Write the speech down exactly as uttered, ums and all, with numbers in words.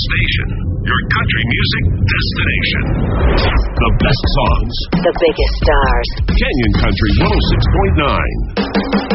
station. Your country music destination. The best songs. The biggest stars. Canyon Country one oh six point nine.